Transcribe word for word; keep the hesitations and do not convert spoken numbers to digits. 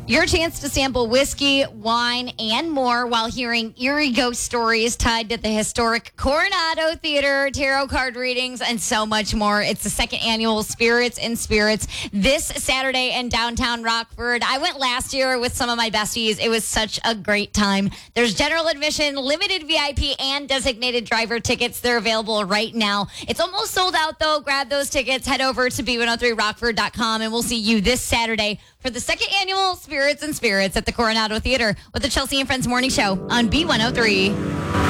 Your chance to sample whiskey, wine, and more while hearing eerie ghost stories tied to the historic Coronado Theater, tarot card readings, and so much more. It's the second annual Spirits in Spirits this Saturday in downtown Rockford. I went last year with some of my besties. It was such a great time. There's general admission, limited V I P, and designated driver tickets. They're available right now. It's almost sold out, though. Grab those tickets. Head over to B one oh three rockford dot com, and we'll see you this Saturday for the second annual Spirits and Spirits at the Coronado Theater with the Chelsea and Friends Morning Show on B one oh three.